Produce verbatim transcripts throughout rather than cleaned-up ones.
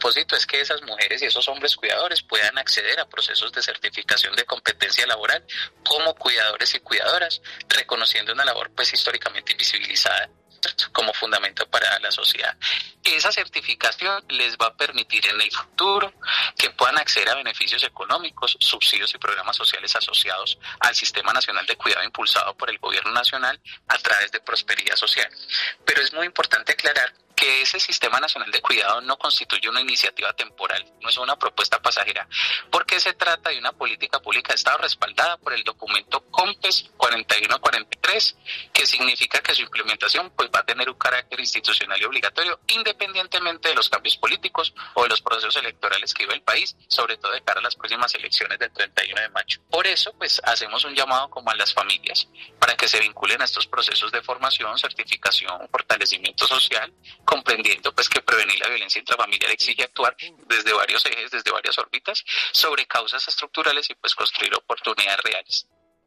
propósito es que esas mujeres y esos hombres cuidadores puedan acceder a procesos de certificación de competencia laboral como cuidadores y cuidadoras, reconociendo una labor pues históricamente invisibilizada como fundamento para la sociedad. Esa certificación les va a permitir en el futuro que puedan acceder a beneficios económicos, subsidios y programas sociales asociados al Sistema Nacional de Cuidado impulsado por el Gobierno Nacional a través de Prosperidad Social. Pero es muy importante aclarar que ese Sistema Nacional de Cuidado no constituye una iniciativa temporal, no es una propuesta pasajera, porque se trata de una política pública de Estado respaldada por el documento COMPES cuarenta y uno cuarenta y tres, que significa que su implementación pues va a tener un carácter institucional y obligatorio independientemente de los cambios políticos o de los procesos electorales que vive el país, sobre todo de cara a las próximas elecciones del treinta y uno de mayo. Por eso pues hacemos un llamado como a las familias para que se vinculen a estos procesos de formación, certificación, fortalecimiento social, comprendiendo pues que prevenir la violencia intrafamiliar exige actuar desde varios ejes, desde varias órbitas, sobre causas estructurales y pues construir oportunidades reales.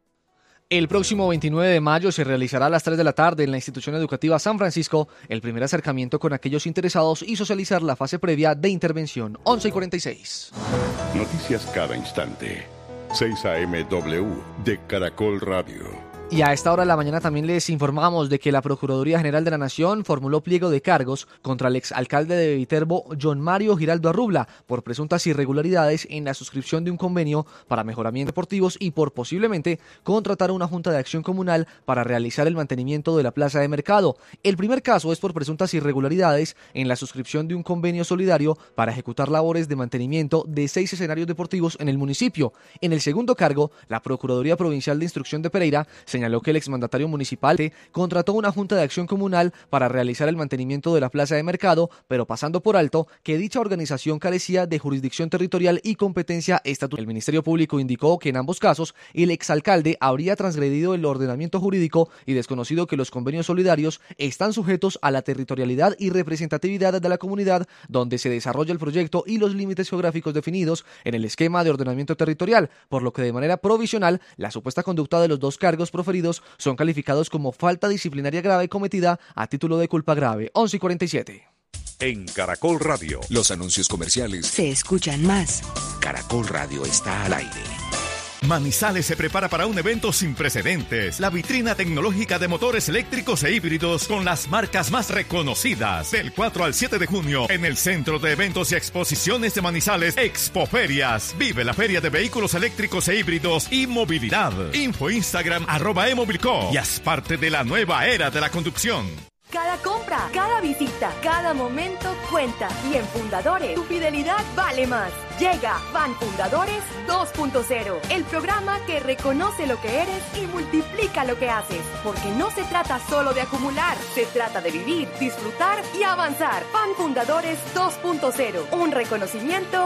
El próximo veintinueve de mayo se realizará a las tres de la tarde en la institución educativa San Francisco el primer acercamiento con aquellos interesados y socializar la fase previa de intervención. once y cuarenta y seis. Noticias cada instante. seis A M W de Caracol Radio. Y a esta hora de la mañana también les informamos de que la Procuraduría General de la Nación formuló pliego de cargos contra el exalcalde de Viterbo, John Mario Giraldo Arrubla, por presuntas irregularidades en la suscripción de un convenio para mejoramientos deportivos y por posiblemente contratar a una junta de acción comunal para realizar el mantenimiento de la plaza de mercado. El primer caso es por presuntas irregularidades en la suscripción de un convenio solidario para ejecutar labores de mantenimiento de seis escenarios deportivos en el municipio. En el segundo cargo, la Procuraduría Provincial de Instrucción de Pereira señaló que el exmandatario municipal contrató una junta de acción comunal para realizar el mantenimiento de la plaza de mercado, pero pasando por alto que dicha organización carecía de jurisdicción territorial y competencia estatal. El Ministerio Público indicó que en ambos casos el exalcalde habría transgredido el ordenamiento jurídico y desconocido que los convenios solidarios están sujetos a la territorialidad y representatividad de la comunidad donde se desarrolla el proyecto y los límites geográficos definidos en el esquema de ordenamiento territorial, por lo que de manera provisional la supuesta conducta de los dos cargos proferidos son calificados como falta disciplinaria grave cometida a título de culpa grave. once y cuarenta y siete. En Caracol Radio. Los anuncios comerciales se escuchan más. Caracol Radio está al aire. Manizales se prepara para un evento sin precedentes, la vitrina tecnológica de motores eléctricos e híbridos con las marcas más reconocidas. Del cuatro al siete de junio, en el Centro de Eventos y Exposiciones de Manizales, Expoferias. Vive la feria de vehículos eléctricos e híbridos y movilidad. Info Instagram, arroba emobilco. Y haz parte de la nueva era de la conducción. Cada compra, cada visita, cada momento cuenta. Y en Fundadores, tu fidelidad vale más. Llega Fan Fundadores dos punto cero, el programa que reconoce lo que eres y multiplica lo que haces. Porque no se trata solo de acumular, se trata de vivir, disfrutar y avanzar. Fan Fundadores dos punto cero, un reconocimiento